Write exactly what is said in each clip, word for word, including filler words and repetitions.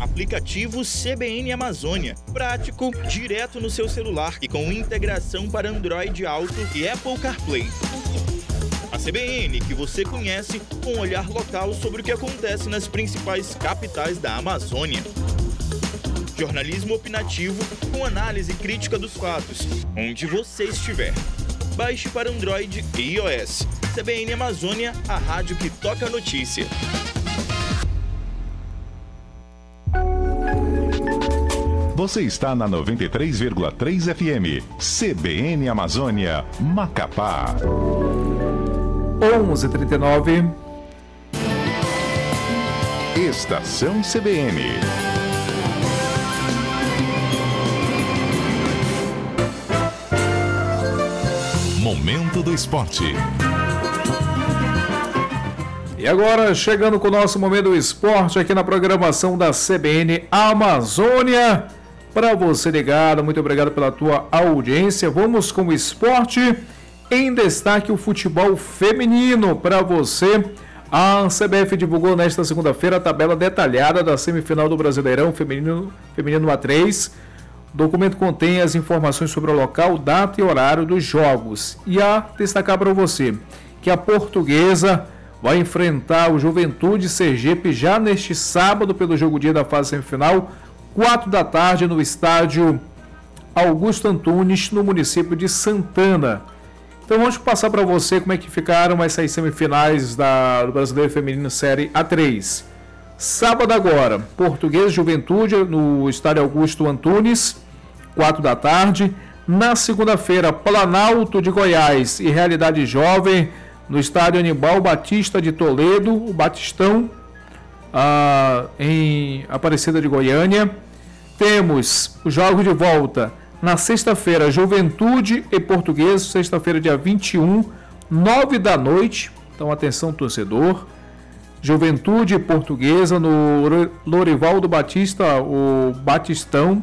Aplicativo C B N Amazônia. Prático, direto no seu celular e com integração para Android Auto e Apple CarPlay. A C B N que você conhece com um olhar local sobre o que acontece nas principais capitais da Amazônia. Jornalismo opinativo com análise crítica dos fatos, onde você estiver. Baixe para Android e iOS. C B N Amazônia, a rádio que toca a notícia. Você está na noventa e três vírgula três F M. C B N Amazônia, Macapá. onze e trinta e nove. Estação C B N. Momento do Esporte. E agora, chegando com o nosso Momento do Esporte aqui na programação da C B N Amazônia. Para você ligado, muito obrigado pela tua audiência. Vamos com o esporte. Em destaque, o futebol feminino para você. A C B F divulgou nesta segunda-feira a tabela detalhada da semifinal do Brasileirão Feminino, Feminino A três. O documento contém as informações sobre o local, data e horário dos jogos. E a destacar para você que a Portuguesa vai enfrentar o Juventude Sergipe já neste sábado pelo jogo dia da fase semifinal, quatro da tarde, no estádio Augusto Antunes, no município de Santana. Então vamos passar para você como é que ficaram essas semifinais da, do Brasileiro Feminino Série A três. Sábado agora, Portuguesa Juventude no estádio Augusto Antunes, quatro da tarde. Na segunda-feira, Planalto de Goiás e Realidade Jovem no estádio Aníbal Batista de Toledo, o Batistão, ah, em Aparecida de Goiânia. Temos os jogos de volta na sexta-feira, Juventude e Portuguesa, sexta-feira, dia vinte e um, nove da noite. Então, atenção, torcedor. Juventude e Portuguesa no Lorivaldo Batista, o Batistão.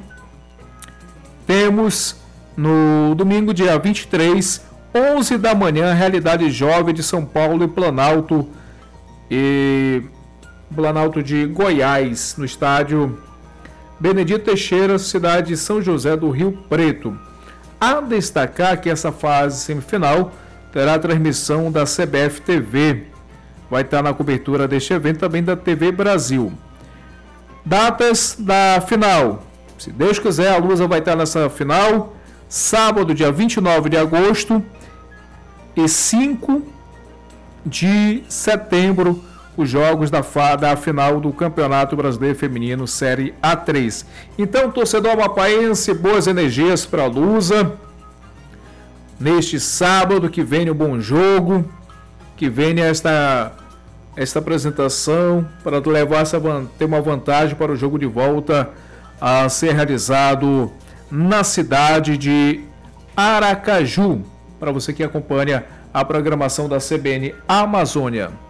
Temos no domingo, dia vinte e três, onze da manhã, Realidade Jovem de São Paulo e Planalto e Planalto de Goiás, no estádio Benedito Teixeira, cidade de São José do Rio Preto. A destacar que essa fase semifinal terá a transmissão da C B F T V. Vai estar na cobertura deste evento também da T V Brasil. Datas da final. Se Deus quiser, a Lusa vai estar nessa final. Sábado, dia vinte e nove de agosto e cinco de setembro, os jogos da, fa- da final do Campeonato Brasileiro Feminino Série A três. Então, torcedor amapaense, boas energias para a Lusa. Neste sábado, que venha um bom jogo, que venha esta, esta apresentação para levar essa, ter uma vantagem para o jogo de volta a ser realizado na cidade de Aracaju, para você que acompanha a programação da C B N Amazônia.